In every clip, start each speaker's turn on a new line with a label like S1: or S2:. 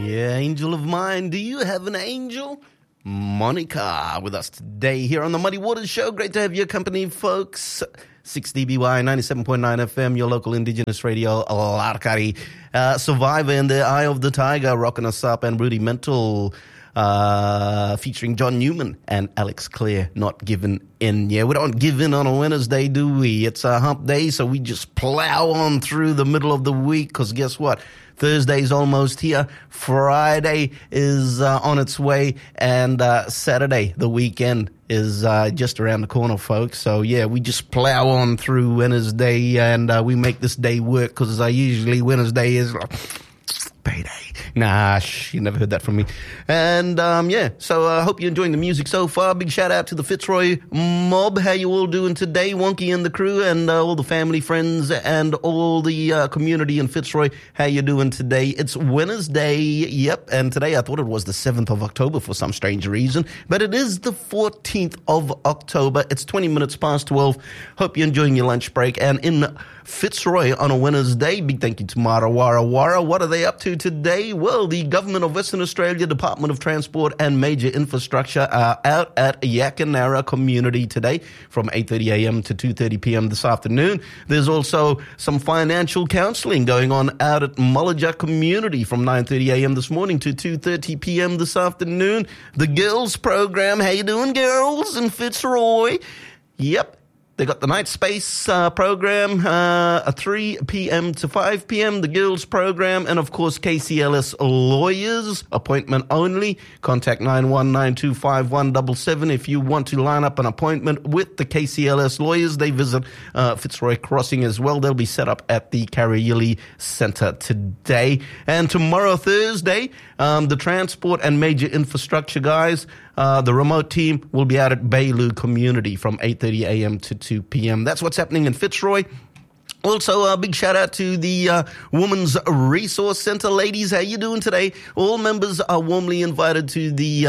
S1: Yeah, angel of mine. Do you have an angel? Monica with us today here on the Muddy Waters Show. Great to have your company, folks. 6DBY 97.9 FM, your local indigenous radio, Larkari. Survivor in the Eye of the Tiger, rocking us up, and Rudimental, featuring John Newman and Alex Clare, Not Giving In. Yeah, we don't give in on a Wednesday, do we? It's a hump day, so we just plow on through the middle of the week, because guess what? Thursday's almost here. Friday is on its way, and Saturday, the weekend, is just around the corner, folks. So, yeah, we just plow on through Wednesday, and we make this day work, because usually Wednesday is payday. Nah, you never heard that from me. And, yeah, so I hope you're enjoying the music so far. Big shout out to the Fitzroy mob. How you all doing today? Wonky and the crew and all the family, friends, and all the community in Fitzroy. How you doing today? It's Wednesday, yep, and today I thought it was the 7th of October for some strange reason, but it is the 14th of October. It's 20 minutes past 12. Hope you're enjoying your lunch break. And in Fitzroy on a Wednesday, big thank you to Mara Wara Wara. What are they up to today? Well, the Government of Western Australia, Department of Transport and Major Infrastructure are out at Yakanara Community today from 8:30 a.m. to 2:30 p.m. this afternoon. There's also some financial counselling going on out at Mullaja Community from 9:30 a.m. this morning to 2:30 p.m. this afternoon. The Girls Program, how you doing, girls in Fitzroy? Yep. They got the Night Space program, 3 p.m. to 5 p.m., the Girls program, and of course KCLS Lawyers, appointment only. Contact 91925177 if you want to line up an appointment with the KCLS Lawyers. They visit Fitzroy Crossing as well. They'll be set up at the Karayili Centre today. And tomorrow, Thursday, the Transport and Major Infrastructure guys, the remote team will be out at Bailoo Community from 8:30 a.m. to 2 p.m. That's what's happening in Fitzroy. Also, a big shout out to the Women's Resource Centre. Ladies, how you doing today? All members are warmly invited to the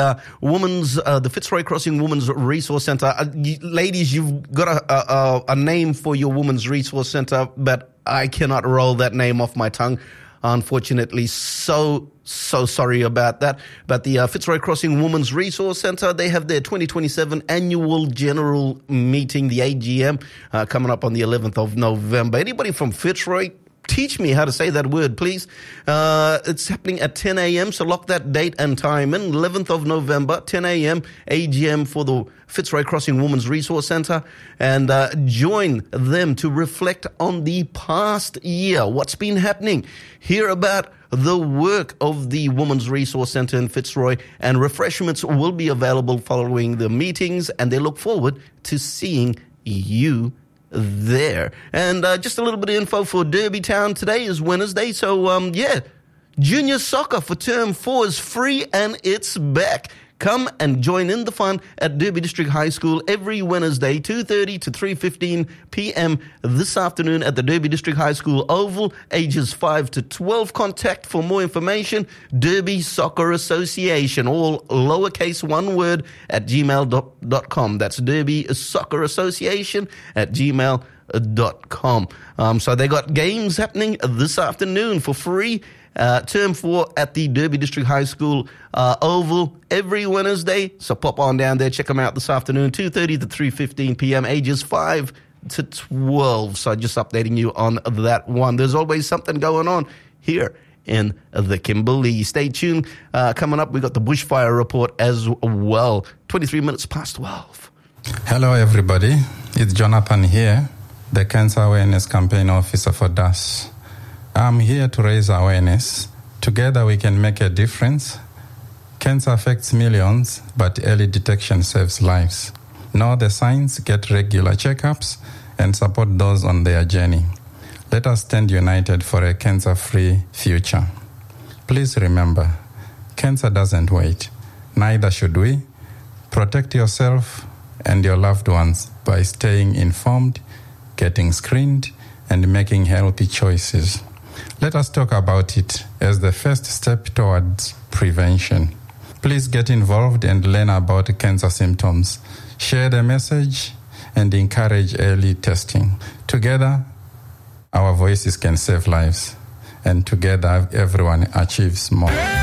S1: the Fitzroy Crossing Women's Resource Centre. Ladies, you've got a name for your Women's Resource Centre, but I cannot roll that name off my tongue. Unfortunately, so sorry about that. But the Fitzroy Crossing Women's Resource Centre, they have their 2027 annual general meeting, the AGM, coming up on the 11th of November. Anybody from Fitzroy, teach me how to say that word, please. It's happening at 10 a.m., so lock that date and time in. 11th of November, 10 a.m., AGM for the Fitzroy Crossing Women's Resource Centre, and join them to reflect on the past year, what's been happening, hear about the work of the Women's Resource Centre in Fitzroy, and refreshments will be available following the meetings, and they look forward to seeing you there. And just a little bit of info for Derby Town. Today is Wednesday, so yeah, junior soccer for term 4 is free and it's back. Come and join in the fun at Derby District High School every Wednesday, 2:30 to 3:15 p.m. this afternoon at the Derby District High School Oval, ages 5 to 12. Contact for more information, Derby Soccer Association, all lowercase one word, at gmail.com. That's Derby Soccer Association at gmail.com. So they got games happening this afternoon for free. Term 4 at the Derby District High School Oval every Wednesday. So pop on down there, check them out this afternoon, 2:30 to 3:15 p.m., ages 5 to 12. So just updating you on that one. There's always something going on here in the Kimberley. Stay tuned. Coming up, we got the bushfire report as well. 23 minutes past 12.
S2: Hello, everybody. It's Jonathan here, the Cancer Awareness Campaign Officer for DAS. I'm here to raise awareness. Together we can make a difference. Cancer affects millions, but early detection saves lives. Know the signs, get regular checkups, and support those on their journey. Let us stand united for a cancer-free future. Please remember, cancer doesn't wait. Neither should we. Protect yourself and your loved ones by staying informed, getting screened, and making healthy choices. Let us talk about it as the first step towards prevention. Please get involved and learn about cancer symptoms. Share the message and encourage early testing. Together, our voices can save lives. And together, everyone achieves more.